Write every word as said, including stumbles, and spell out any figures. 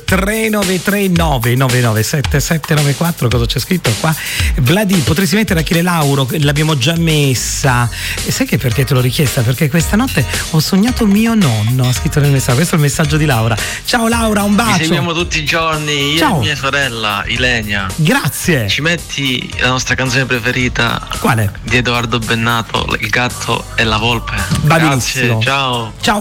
tre nove tre nove nove nove sette sette nove quattro. Cosa c'è scritto qua? Vladi, potresti mettere Achille Lauro, l'abbiamo già messa. E sai che perché te l'ho richiesta? Perché questa notte ho sognato mio nonno, ha scritto nel messaggio. Questo è il messaggio di Laura. Ciao Laura, un bacio. Ci seguiamo tutti i giorni, io Ciao. e mia sorella Ilenia. Grazie. Ci metti la nostra canzone preferita? Quale? Di Edoardo Bennato, Il gatto e la volpe. Va Grazie, benissimo. ciao. Ciao.